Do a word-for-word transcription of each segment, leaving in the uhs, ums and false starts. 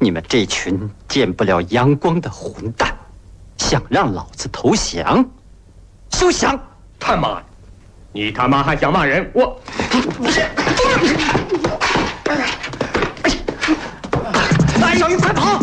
你们这群见不了阳光的混蛋，想让老子投降，休想！ 他妈，你他妈还想骂人？我白小鱼，快跑！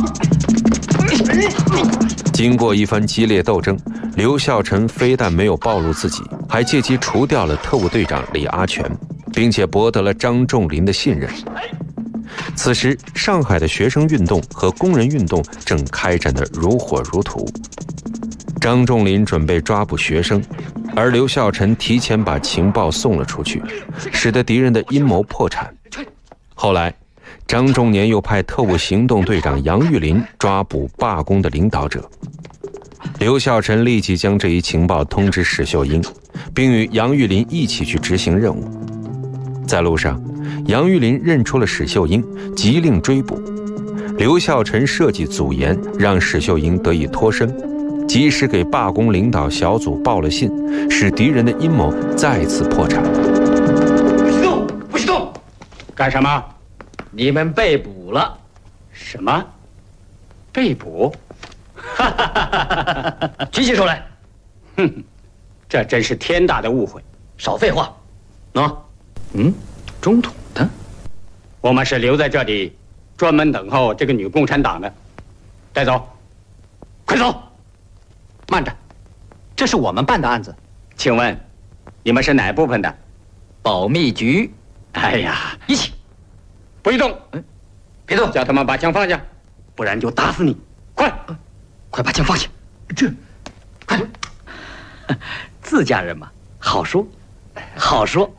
经过一番激烈斗争，刘孝臣非但没有暴露自己，还借机除掉了特务队长李阿全，并且博得了张仲林的信任。此时，上海的学生运动和工人运动正开展得如火如荼。张仲林准备抓捕学生，而刘孝臣提前把情报送了出去，使得敌人的阴谋破产。后来，张仲年又派特务行动队长杨玉林抓捕罢工的领导者。刘孝臣立即将这一情报通知史秀英，并与杨玉林一起去执行任务。在路上，杨玉林认出了史秀英，急令追捕。刘孝臣设计阻延，让史秀英得以脱身，及时给罢工领导小组报了信，使敌人的阴谋再次破产。 不许动！不许动！干什么？ 你们被捕了。 什么？被捕？哈哈哈哈哈！ 举起手来！ 哼，这真是天大的误会。 少废话。喏，嗯，中统的。 我们是留在这里，专门等候这个女共产党的。带走，快走！ 慢着，这是我们办的案子。 请问，你们是哪部分的？ 保密局。 哎呀， 一起。 不许动！ 嗯，别动， 叫他们把枪放下，不然就打死你！快， 快把枪放下！这，快！自家人嘛，好说，好说。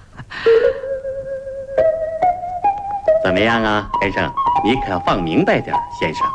怎么样啊，先生？你可要放明白点，先生。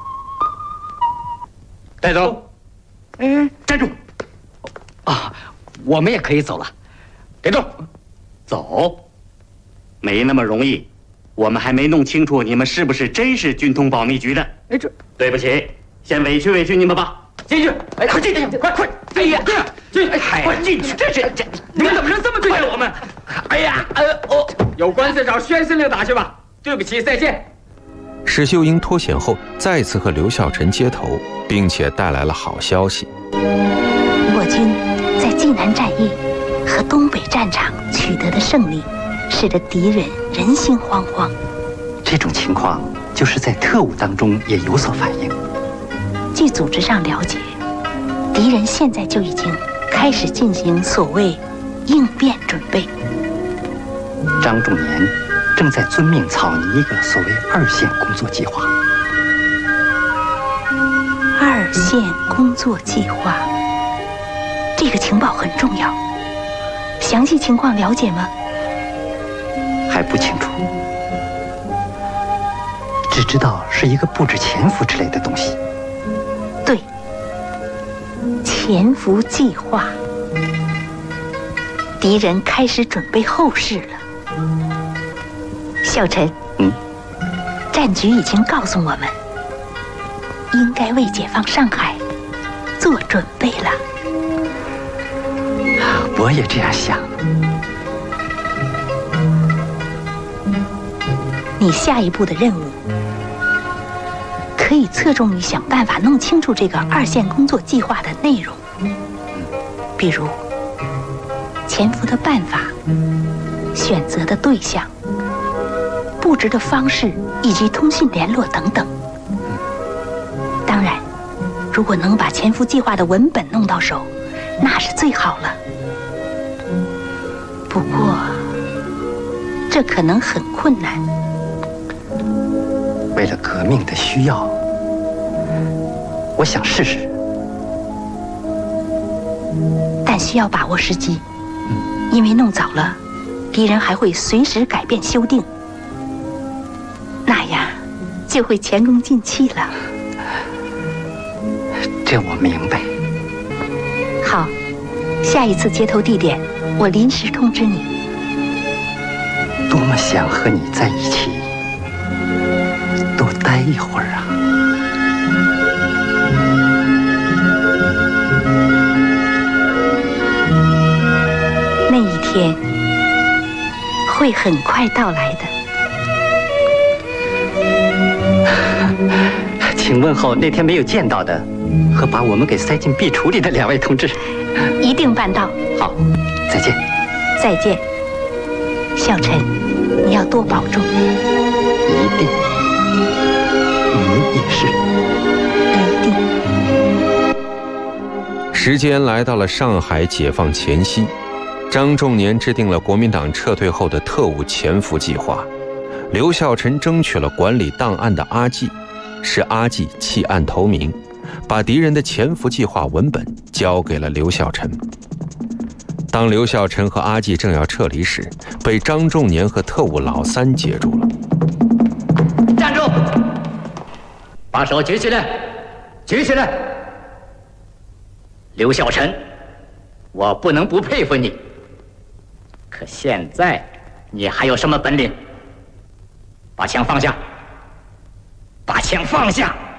带走！ 哎， 站住！ 啊，我们也可以走了。 别动！ 走，没那么容易。我们还没弄清楚你们是不是真是军统保密局的。 哎，这对不起，先委屈委屈你们吧。 进去！ 哎，快进去！快快！ 哎呀，进！哎，快进去！这是这，你们怎么能这么对待我们？ 哎呀，呃，我有官司找宣司令打去吧。对不起，再见。 史秀英脱险后，再次和刘孝臣接头，并且带来了好消息。 我军在济南战役和东北战场取得的胜利，使得敌人人心惶惶。 这种情况就是在特务当中也有所反映。 据组织上了解，敌人现在就已经开始进行所谓应变准备。 张仲年正在遵命草拟一个所谓二线工作计划。 二线工作计划，这个情报很重要。详细情况了解吗？ 还不清楚，只知道是一个布置潜伏之类的东西。 对，潜伏计划。敌人开始准备后事了。孝臣， 嗯， 战局已经告诉我们，应该为解放上海做准备了。 我也这样想。 你下一步的任务可以侧重于想办法弄清楚这个二线工作计划的内容，比如潜伏的办法、选择的对象、布置的方式以及通讯联络等等。当然，如果能把潜伏计划的文本弄到手，那是最好了。不过，这可能很困难。 为了革命的需要，我想试试， 但需要把握时机，因为弄早了，敌人还会随时改变修订，那样就会前功尽弃了。 这我明白。 好，下一次接头地点我临时通知你。 多么想和你在一起，多待一会儿啊！ 那一天会很快到来的。 请问候那天没有见到的，和把我们给塞进壁橱里的两位同志。 一定办到。 好，再见。 再见，小陈，你要多保重。 一定。你也是。 一定。 时间来到了上海解放前夕，张仲年制定了国民党撤退后的特务潜伏计划。刘孝臣争取了管理档案的阿季，是阿季弃暗投明，把敌人的潜伏计划文本交给了刘孝臣。当刘孝臣和阿季正要撤离时，被张仲年和特务老三截住了。 站住！把手举起来，举起来！刘孝臣，我不能不佩服你。可现在你还有什么本领？把枪放下！把枪放下！